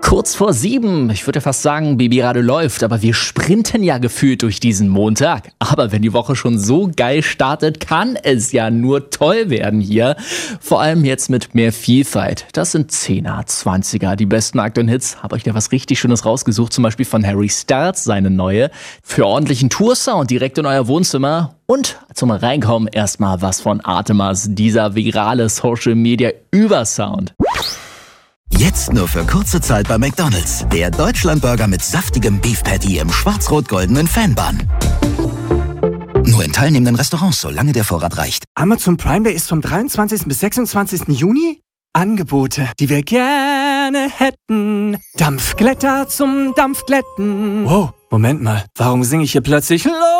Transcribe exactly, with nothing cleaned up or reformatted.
Kurz vor sieben, ich würde fast sagen, Babyrade läuft, aber wir sprinten ja gefühlt durch diesen Montag. Aber wenn die Woche schon so geil startet, kann es ja nur toll werden hier. Vor allem jetzt mit mehr Vielfalt. Das sind Zehner, Zwanziger, die besten aktuellen Hits. Hab euch da was richtig Schönes rausgesucht, zum Beispiel von Harry Styles, seine neue. Für ordentlichen Toursound direkt in euer Wohnzimmer. Und zum Reinkommen erstmal was von Artemas, dieser virale Social-Media-Übersound. Jetzt nur für kurze Zeit bei McDonald's. Der Deutschlandburger mit saftigem Beef Patty im schwarz-rot-goldenen Fanbun. Nur in teilnehmenden Restaurants, solange der Vorrat reicht. Amazon Prime Day ist vom dreiundzwanzigsten bis sechsundzwanzigsten Juni. Angebote, die wir gerne hätten. Dampfglätter zum Dampfglätten. Wow, Moment mal, warum singe ich hier plötzlich